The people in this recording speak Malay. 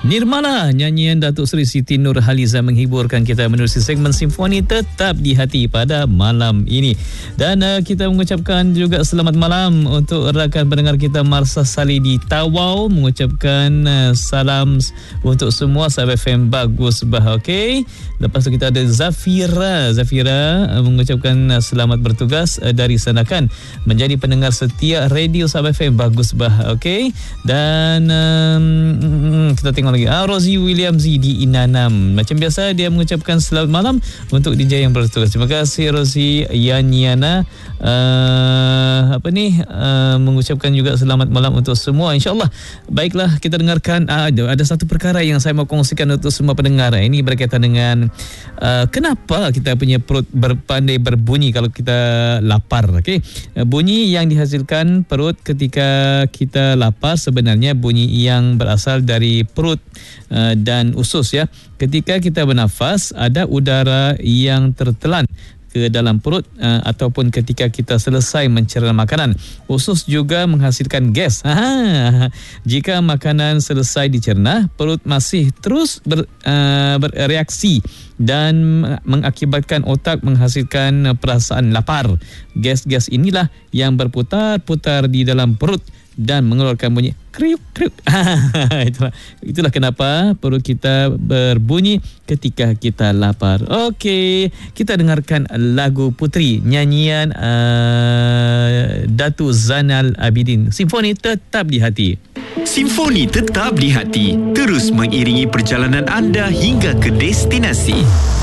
Nirmala, nyanyian Datuk Seri Siti Nurhaliza menghiburkan kita menerusi segmen Simfoni Tetap di Hati pada malam ini. Dan kita mengucapkan juga selamat malam untuk rakan pendengar kita Marsha Saleh di Tawau, mengucapkan salam untuk semua sahabat FM Bagus Bah. Okey. Lepas tu kita ada Zafira mengucapkan selamat bertugas dari Sanakan menjadi pendengar setia radio sahabat FM Bagus Bah. Okey. Dan kita tengok lagi Rosie William Z di Inanam. Macam biasa dia mengucapkan selamat malam untuk DJ yang bertugas. Terima kasih Rosie. Yaniana mengucapkan juga selamat malam untuk semua. InsyaAllah. Baiklah, kita dengarkan ada satu perkara yang saya mau kongsikan untuk semua pendengar. Ini berkaitan dengan kenapa kita punya perut berpandai berbunyi kalau kita lapar. Okay? Bunyi yang dihasilkan perut ketika kita lapar sebenarnya bunyi yang berasal dari perut dan usus ya. Ketika kita bernafas, ada udara yang tertelan ke dalam perut ataupun ketika kita selesai mencerna makanan. Usus juga menghasilkan gas. Jika makanan selesai dicerna, perut masih terus bereaksi dan mengakibatkan otak menghasilkan perasaan lapar. Gas-gas inilah yang berputar-putar di dalam perut dan mengeluarkan bunyi kriuk kriuk. Itulah kenapa perut kita berbunyi ketika kita lapar. Okey, kita dengarkan lagu Putri, nyanyian Datuk Zainal Abidin. Simfoni Tetap di Hati. Simfoni Tetap di Hati terus mengiringi perjalanan anda hingga ke destinasi.